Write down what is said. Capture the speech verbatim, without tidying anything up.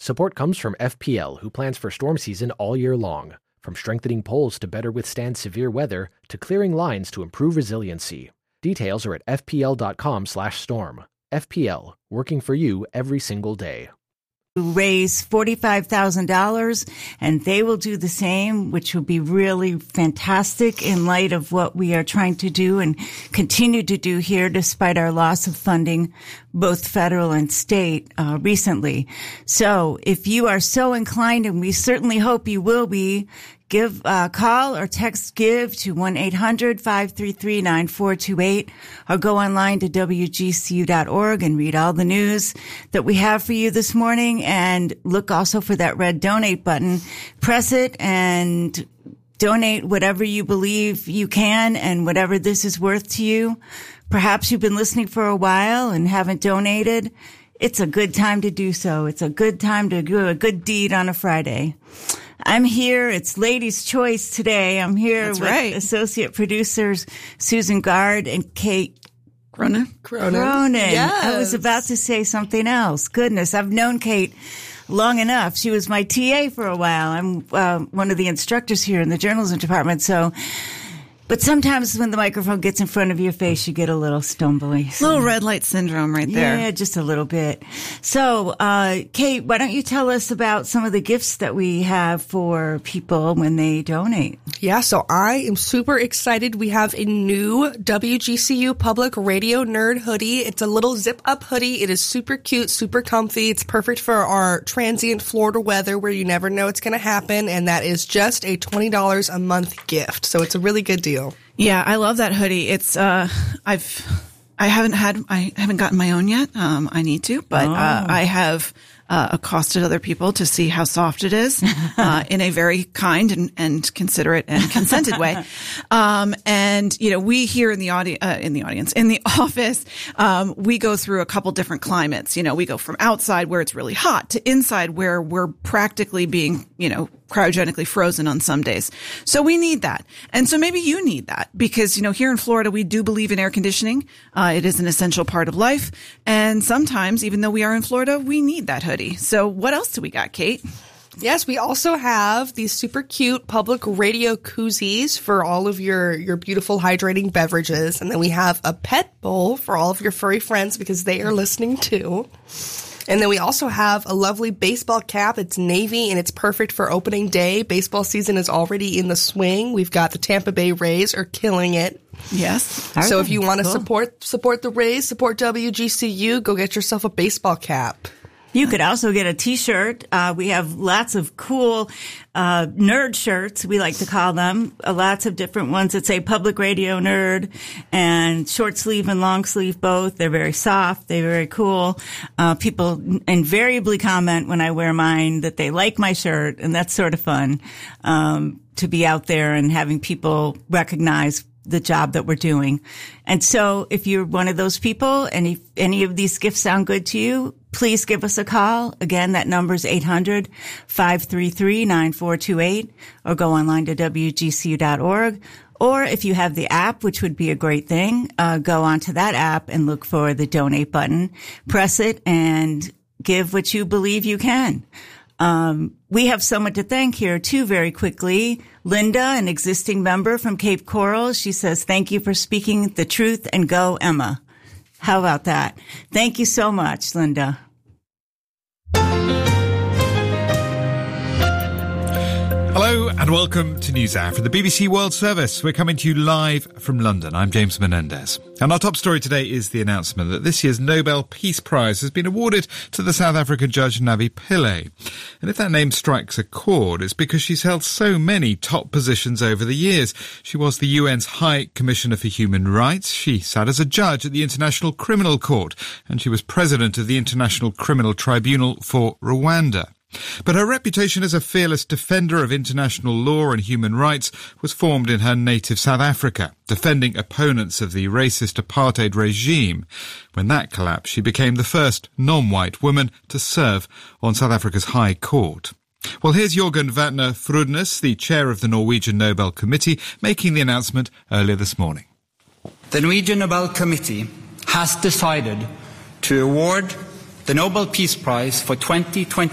Support comes from F P L, who plans for storm season all year long. From strengthening poles to better withstand severe weather, to clearing lines to improve resiliency. Details are at fpl.com slash storm. F P L, working for you every single day. Raise forty-five thousand dollars, and they will do the same, which will be really fantastic in light of what we are trying to do and continue to do here despite our loss of funding, both federal and state, uh, recently. So if you are so inclined, and we certainly hope you will be, give uh call or text GIVE to one eight hundred five three three nine four two eight, or go online to W G C U dot org and read all the news that we have for you this morning, and look also for that red donate button. Press it and donate whatever you believe you can and whatever this is worth to you. Perhaps you've been listening for a while and haven't donated. It's a good time to do so. It's a good time to do a good deed on a Friday. I'm here. It's Ladies' Choice today. I'm here That's with right. associate producers Susan Gard and Kate Cronin. Cronin. Cronin. Yes. I was about to say something else. Goodness, I've known Kate long enough. She was my T A for a while. I'm uh, one of the instructors here in the journalism department, so... But sometimes when the microphone gets in front of your face, you get a little stumbly. So. Little red light syndrome right there. Yeah, just a little bit. So, uh, Kate, why don't you tell us about some of the gifts that we have for people when they donate? Yeah, so I am super excited. We have a new W G C U Public Radio Nerd hoodie. It's a little zip-up hoodie. It is super cute, super comfy. It's perfect for our transient Florida weather where you never know it's going to happen, and that is just a twenty dollars a month gift. So it's a really good deal. Yeah, I love that hoodie. It's, uh, I've, I haven't had, I haven't gotten my own yet. Um, I need to, but, oh. uh, I have, uh, accosted other people to see how soft it is, uh, in a very kind and, and considerate and consented way. Um, and, you know, we here in the audi- uh, in the audience, in the office, um, we go through a couple different climates. You know, we go from outside where it's really hot to inside where we're practically being, you know, cryogenically frozen on some days. So we need that. And so maybe you need that because, you know, here in Florida, we do believe in air conditioning. Uh, it is an essential part of life. And sometimes, even though we are in Florida, we need that hoodie. So what else do we got, Kate? Yes, we also have these super cute public radio koozies for all of your, your beautiful hydrating beverages. And then we have a pet bowl for all of your furry friends because they are listening too. And then we also have a lovely baseball cap. It's navy and it's perfect for opening day. Baseball season is already in the swing. We've got the Tampa Bay Rays are killing it. Yes. So if you want to cool. support support the Rays, support W G C U, go get yourself a baseball cap. You could also get a T-shirt. Uh, we have lots of cool uh nerd shirts, we like to call them. Uh, lots of different ones that say Public Radio Nerd, and short sleeve and long sleeve both. They're very soft. They're very cool. Uh people invariably comment when I wear mine that they like my shirt, and that's sort of fun um to be out there and having people recognize the job that we're doing. And so if you're one of those people and if any of these gifts sound good to you, please give us a call. Again, that number is eight hundred five three three nine four two eight, or go online to W G C U dot org. Or if you have the app, which would be a great thing, uh, go onto that app and look for the donate button, press it, and give what you believe you can. Um, we have someone to thank here too, very quickly. Linda, an existing member from Cape Coral. She says, thank you for speaking the truth, and go Emma. How about that? Thank you so much, Linda. Hello and welcome to NewsHour from the B B C World Service. We're coming to you live from London. I'm James Menendez. And our top story today is the announcement that this year's Nobel Peace Prize has been awarded to the South African judge Navi Pillay. And if that name strikes a chord, it's because she's held so many top positions over the years. She was the U N's High Commissioner for Human Rights. She sat as a judge at the International Criminal Court, and she was president of the International Criminal Tribunal for Rwanda. But her reputation as a fearless defender of international law and human rights was formed in her native South Africa, defending opponents of the racist apartheid regime. When that collapsed, she became the first non-white woman to serve on South Africa's High Court. Well, here's Jørgen Vatne Frudnes, the chair of the Norwegian Nobel Committee, making the announcement earlier this morning. The Norwegian Nobel Committee has decided to award the Nobel Peace Prize for twenty twenty